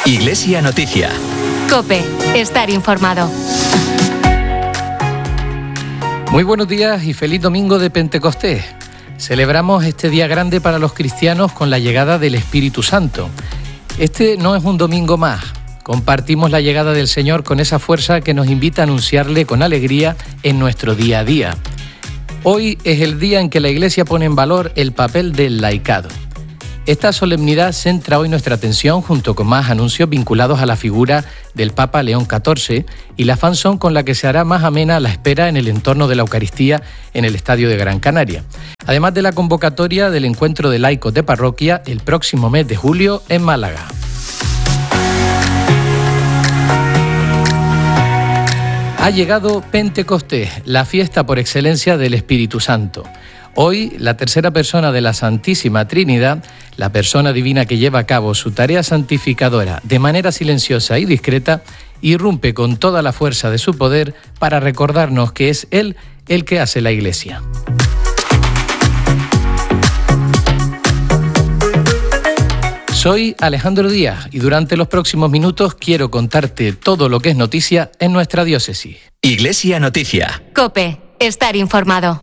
Iglesia Noticia. COPE. Estar informado. Muy buenos días y feliz domingo de Pentecostés. Celebramos este día grande para los cristianos con la llegada del Espíritu Santo. Este no es un domingo más. Compartimos la llegada del Señor con esa fuerza que nos invita a anunciarle con alegría en nuestro día a día. Hoy es el día en que la Iglesia pone en valor el papel del laicado. Esta solemnidad centra hoy nuestra atención junto con más anuncios vinculados a la figura del Papa León XIV y la fanzón con la que se hará más amena la espera en el entorno de la Eucaristía en el Estadio de Gran Canaria. Además de la convocatoria del encuentro de laicos de parroquia el próximo mes de julio en Málaga. Ha llegado Pentecostés, la fiesta por excelencia del Espíritu Santo. Hoy, la tercera persona de la Santísima Trinidad, la persona divina que lleva a cabo su tarea santificadora de manera silenciosa y discreta, irrumpe con toda la fuerza de su poder para recordarnos que es Él el que hace la Iglesia. Soy Alejandro Díaz y durante los próximos minutos quiero contarte todo lo que es noticia en nuestra diócesis. Iglesia Noticia. COPE. Estar informado.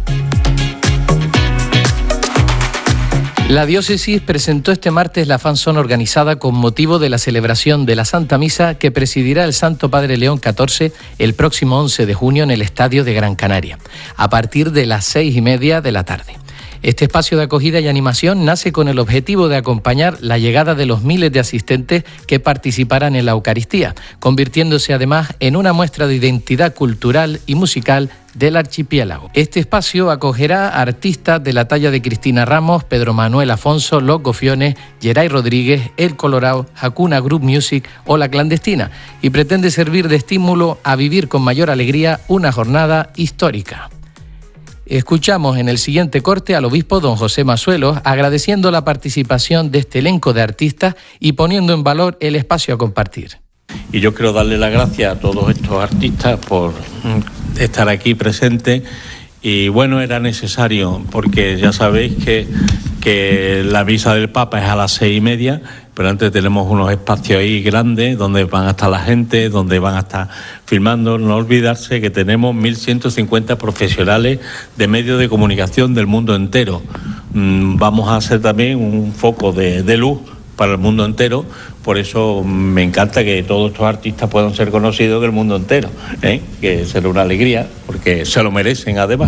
La diócesis presentó este martes la fanzón organizada con motivo de la celebración de la Santa Misa que presidirá el Santo Padre León XIV el próximo 11 de junio en el Estadio de Gran Canaria, a partir de las 6:30 de la tarde. Este espacio de acogida y animación nace con el objetivo de acompañar la llegada de los miles de asistentes que participarán en la Eucaristía, convirtiéndose además en una muestra de identidad cultural y musical del archipiélago. Este espacio acogerá a artistas de la talla de Cristina Ramos, Pedro Manuel Afonso, Los Gofiones, Geray Rodríguez, El Colorado, Hakuna Group Music o La Clandestina y pretende servir de estímulo a vivir con mayor alegría una jornada histórica. Escuchamos en el siguiente corte al obispo don José Masuelos agradeciendo la participación de este elenco de artistas y poniendo en valor el espacio a compartir. Y yo quiero darle las gracias a todos estos artistas por estar aquí presentes y bueno, era necesario porque ya sabéis que la misa del Papa es a las 6:30, pero antes tenemos unos espacios ahí grandes donde van a estar la gente, donde van a estar filmando. No olvidarse que tenemos 1.150 profesionales de medios de comunicación del mundo entero. Vamos a hacer también un foco de luz para el mundo entero, por eso me encanta que todos estos artistas puedan ser conocidos del mundo entero, que será una alegría, porque se lo merecen además.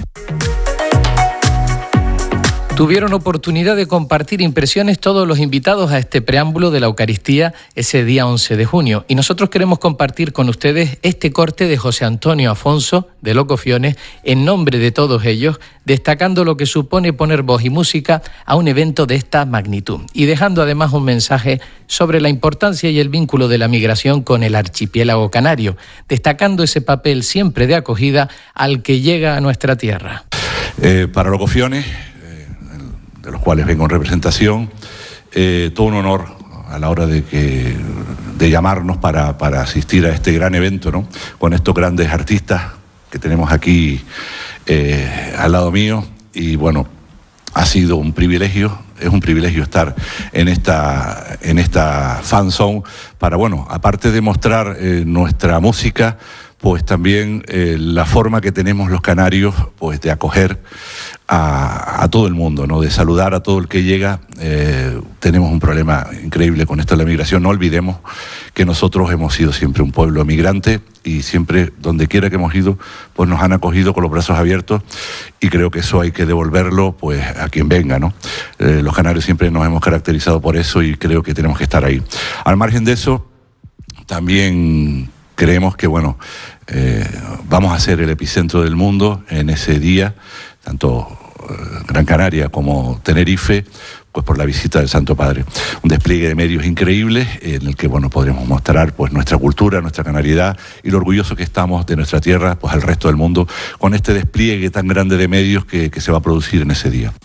Tuvieron oportunidad de compartir impresiones todos los invitados a este preámbulo de la Eucaristía ese día 11 de junio. Y nosotros queremos compartir con ustedes este corte de José Antonio Afonso, de Los Gofiones, en nombre de todos ellos, destacando lo que supone poner voz y música a un evento de esta magnitud. Y dejando además un mensaje sobre la importancia y el vínculo de la migración con el archipiélago canario, destacando ese papel siempre de acogida al que llega a nuestra tierra. Para Los Gofiones, de los cuales vengo en representación, todo un honor a la hora de llamarnos para asistir a este gran evento, ¿no? Con estos grandes artistas que tenemos aquí al lado mío y bueno, ha sido un privilegio, es un privilegio estar en esta fan zone para, bueno, aparte de mostrar nuestra música, pues también la forma que tenemos los canarios pues de acoger a todo el mundo, ¿no? De saludar a todo el que llega. Tenemos un problema increíble con esto de la migración. No olvidemos que nosotros hemos sido siempre un pueblo migrante y siempre, donde quiera que hemos ido, pues nos han acogido con los brazos abiertos y creo que eso hay que devolverlo pues a quien venga, ¿no? Los canarios siempre nos hemos caracterizado por eso y creo que tenemos que estar ahí. Al margen de eso, también creemos que, bueno, vamos a ser el epicentro del mundo en ese día, tanto Gran Canaria como Tenerife, pues por la visita del Santo Padre. Un despliegue de medios increíbles en el que, bueno, podremos mostrar pues nuestra cultura, nuestra canariedad y lo orgulloso que estamos de nuestra tierra pues al resto del mundo con este despliegue tan grande de medios que se va a producir en ese día.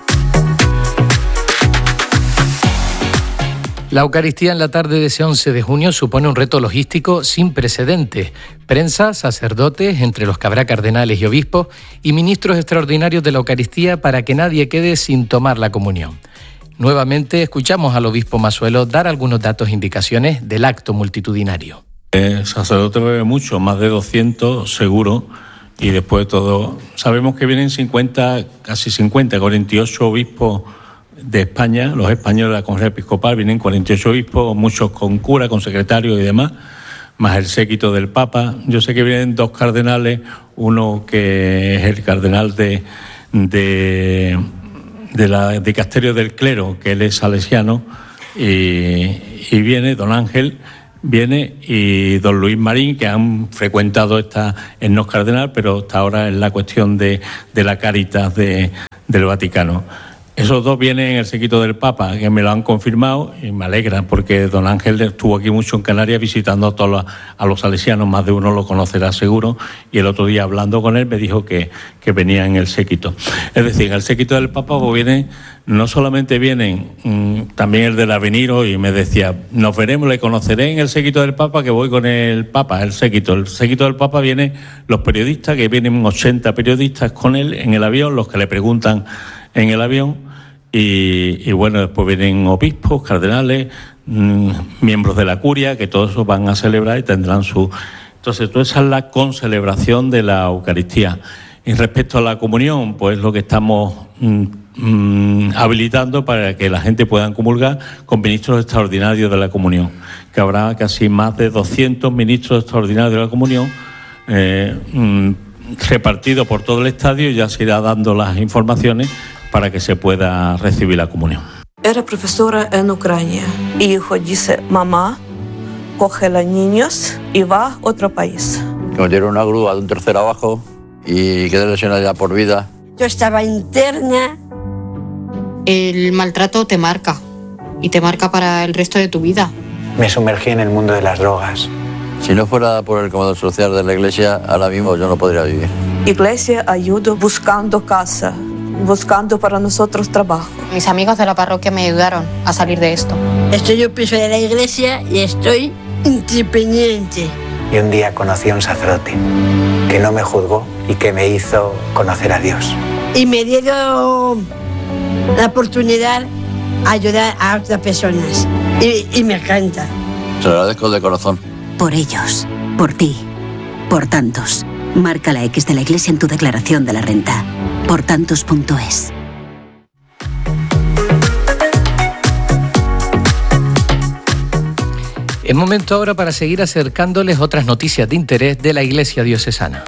La Eucaristía en la tarde de ese 11 de junio supone un reto logístico sin precedentes. Prensa, sacerdotes, entre los que habrá cardenales y obispos, y ministros extraordinarios de la Eucaristía para que nadie quede sin tomar la comunión. Nuevamente escuchamos al obispo Masuelo dar algunos datos e indicaciones del acto multitudinario. El sacerdote bebe mucho, más de 200 seguro, y después todo. Sabemos que vienen 48 obispos de España, los españoles de la Conferencia Episcopal, vienen 48 obispos, muchos con cura, con secretario y demás, más el séquito del Papa. Yo sé que vienen 2 cardenales, uno que es el cardenal de la dicasterio del clero, que él es salesiano, y viene don Ángel, viene, y don Luis Marín, que han frecuentado el no cardenal, pero hasta ahora en la cuestión de la Cáritas del Vaticano. Esos 2 vienen en el séquito del Papa, que me lo han confirmado, y me alegra, porque don Ángel estuvo aquí mucho en Canarias visitando a los salesianos, más de uno lo conocerá seguro, y el otro día hablando con él me dijo que venía en el séquito. Es decir, en el séquito del Papa no solamente vienen, también el del Avenir hoy me decía, nos veremos, le conoceré en el séquito del Papa, que voy con el Papa, el séquito del Papa vienen los periodistas, que vienen 80 periodistas con él en el avión, los que le preguntan en el avión, y bueno, después vienen obispos, cardenales, miembros de la curia, que todos esos van a celebrar y tendrán su... Entonces, toda esa es la concelebración de la Eucaristía. Y respecto a la comunión, pues lo que estamos habilitando para que la gente pueda comulgar con ministros extraordinarios de la comunión, que habrá casi más de 200 ministros extraordinarios de la comunión repartidos por todo el estadio, y ya se irá dando las informaciones para que se pueda recibir la comunión. Era profesora en Ucrania. Y hijo dice, mamá, coge a los niños y va a otro país. Me metieron una grúa de un tercero abajo y quedé lesionada ya por vida. Yo estaba interna. El maltrato te marca, y te marca para el resto de tu vida. Me sumergí en el mundo de las drogas. Si no fuera por el comedor social de la iglesia, ahora mismo yo no podría vivir. Iglesia ayuda buscando casa, buscando para nosotros trabajo. Mis amigos de la parroquia me ayudaron a salir de esto. Estoy yo piso de la iglesia y estoy independiente. Y un día conocí a un sacerdote que no me juzgó y que me hizo conocer a Dios. Y me dieron la oportunidad de ayudar a otras personas. Y me encanta. Se lo agradezco de corazón. Por ellos, por ti, por tantos. Marca la X de la iglesia en tu declaración de la renta. Portantos.es. Es momento ahora para seguir acercándoles otras noticias de interés de la Iglesia diocesana.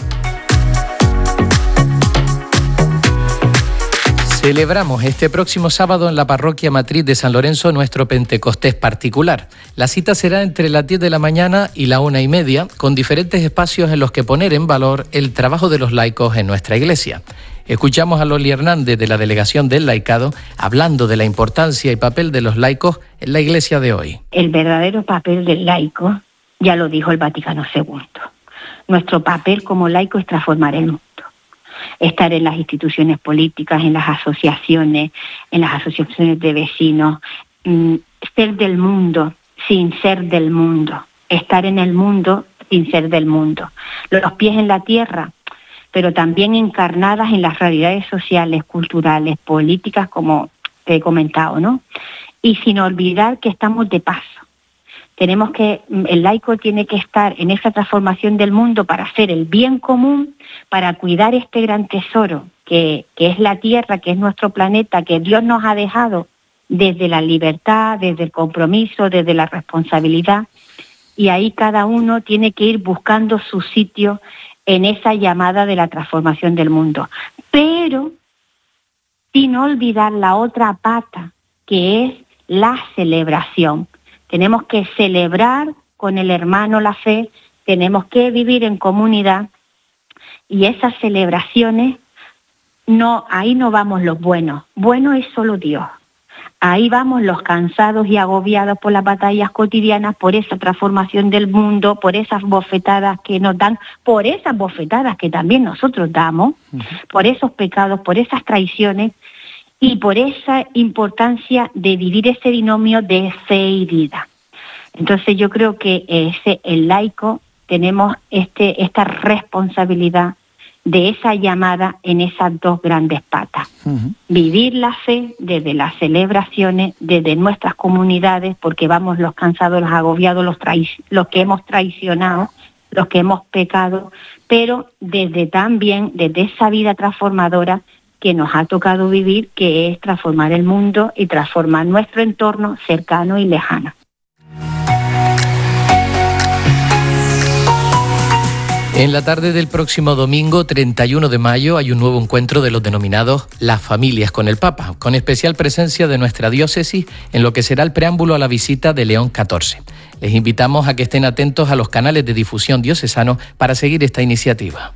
Celebramos este próximo sábado en la parroquia matriz de San Lorenzo nuestro Pentecostés particular. La cita será entre las 10 de la mañana y la 1:30, con diferentes espacios en los que poner en valor el trabajo de los laicos en nuestra iglesia. Escuchamos a Loli Hernández de la Delegación del Laicado hablando de la importancia y papel de los laicos en la iglesia de hoy. El verdadero papel del laico, ya lo dijo el Vaticano II. Nuestro papel como laico es transformar el mundo. Estar en las instituciones políticas, en las asociaciones de vecinos, ser del mundo sin ser del mundo, estar en el mundo sin ser del mundo, los pies en la tierra, pero también encarnadas en las realidades sociales, culturales, políticas, como te he comentado, ¿no? Y sin olvidar que estamos de paso. El laico tiene que estar en esa transformación del mundo para hacer el bien común, para cuidar este gran tesoro que es la tierra, que es nuestro planeta, que Dios nos ha dejado desde la libertad, desde el compromiso, desde la responsabilidad, y ahí cada uno tiene que ir buscando su sitio en esa llamada de la transformación del mundo, pero sin olvidar la otra pata, que es la celebración. Tenemos que celebrar con el hermano la fe, tenemos que vivir en comunidad, y esas celebraciones, ahí no vamos los buenos, bueno es solo Dios. Ahí vamos los cansados y agobiados por las batallas cotidianas, por esa transformación del mundo, por esas bofetadas que nos dan, por esas bofetadas que también nosotros damos, por esos pecados, por esas traiciones, y por esa importancia de vivir ese binomio de fe y vida. Entonces yo creo que el laico tenemos esta responsabilidad de esa llamada en esas dos grandes patas. Vivir la fe desde las celebraciones, desde nuestras comunidades, porque vamos los cansados, los agobiados, los que hemos traicionado, los que hemos pecado, pero desde también, desde esa vida transformadora que nos ha tocado vivir, que es transformar el mundo y transformar nuestro entorno cercano y lejano. En la tarde del próximo domingo, 31 de mayo, hay un nuevo encuentro de los denominados Las Familias con el Papa, con especial presencia de nuestra diócesis en lo que será el preámbulo a la visita de León XIV. Les invitamos a que estén atentos a los canales de difusión diocesanos para seguir esta iniciativa.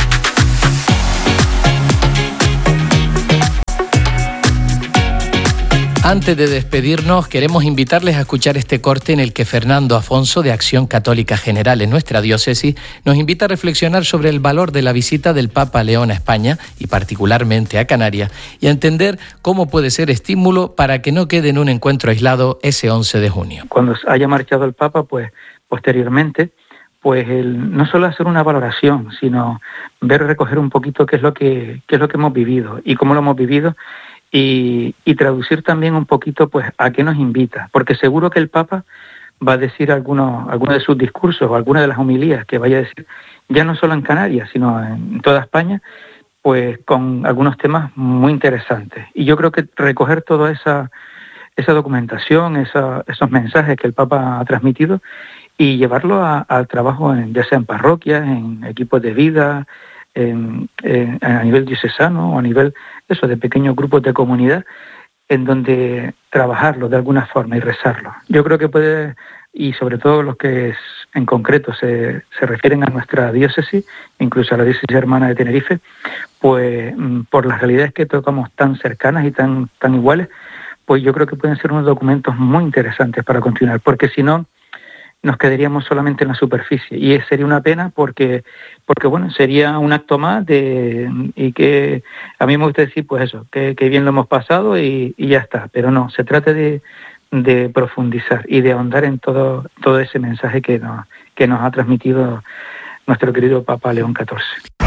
Antes de despedirnos, queremos invitarles a escuchar este corte en el que Fernando Afonso, de Acción Católica General en nuestra diócesis, nos invita a reflexionar sobre el valor de la visita del Papa León a España, y particularmente a Canarias, y a entender cómo puede ser estímulo para que no quede en un encuentro aislado ese 11 de junio. Cuando haya marchado el Papa, pues posteriormente, pues no solo hacer una valoración, sino recoger un poquito qué es lo que hemos vivido y cómo lo hemos vivido, y traducir también un poquito pues a qué nos invita, porque seguro que el Papa va a decir alguno de sus discursos o alguna de las homilías que vaya a decir, ya no solo en Canarias, sino en toda España, pues con algunos temas muy interesantes. Y yo creo que recoger toda esa documentación, esos mensajes que el Papa ha transmitido y llevarlo al trabajo, ya sea en parroquias, en equipos de vida, a nivel diocesano o a nivel de pequeños grupos de comunidad, en donde trabajarlo de alguna forma y rezarlo. Yo creo que puede, y sobre todo los que en concreto se refieren a nuestra diócesis, incluso a la diócesis hermana de Tenerife, pues por las realidades que tocamos tan cercanas y tan iguales, pues yo creo que pueden ser unos documentos muy interesantes para continuar, porque si no, nos quedaríamos solamente en la superficie, y sería una pena porque bueno, sería un acto más y que a mí me gusta decir pues eso, que bien lo hemos pasado y ya está, pero no, se trata de profundizar y de ahondar en todo ese mensaje que nos ha transmitido nuestro querido Papa León XIV.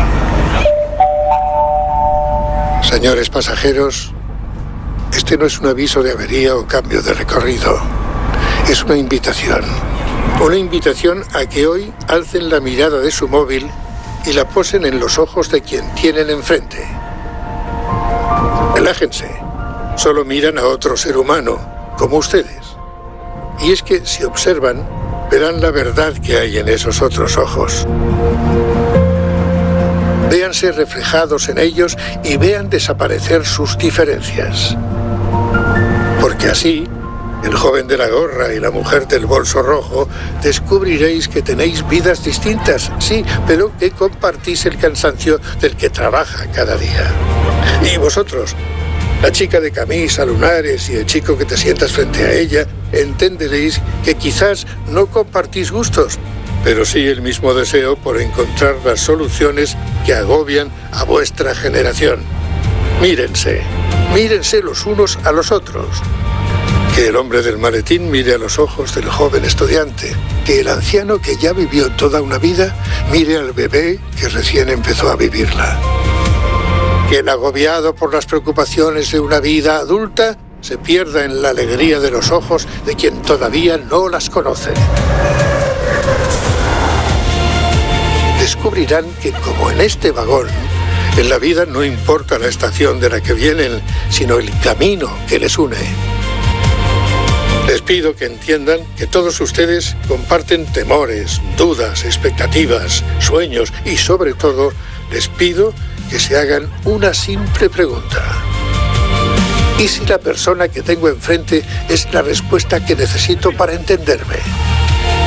Señores pasajeros, este no es un aviso de avería o cambio de recorrido, es una invitación. Una invitación a que hoy alcen la mirada de su móvil y la posen en los ojos de quien tienen enfrente. Relájense. Solo miran a otro ser humano, como ustedes. Y es que si observan, verán la verdad que hay en esos otros ojos. Véanse reflejados en ellos y vean desaparecer sus diferencias. Porque así, el joven de la gorra y la mujer del bolso rojo, descubriréis que tenéis vidas distintas, sí, pero que compartís el cansancio del que trabaja cada día. Y vosotros, la chica de camisa, lunares y el chico que te sientas frente a ella, entenderéis que quizás no compartís gustos, pero sí el mismo deseo por encontrar las soluciones que agobian a vuestra generación. Mírense los unos a los otros. Que el hombre del maletín mire a los ojos del joven estudiante, que el anciano que ya vivió toda una vida mire al bebé que recién empezó a vivirla. Que el agobiado por las preocupaciones de una vida adulta se pierda en la alegría de los ojos de quien todavía no las conoce. Descubrirán que, como en este vagón, en la vida no importa la estación de la que vienen, sino el camino que les une. Les pido que entiendan que todos ustedes comparten temores, dudas, expectativas, sueños y, sobre todo, les pido que se hagan una simple pregunta. ¿Y si la persona que tengo enfrente es la respuesta que necesito para entenderme?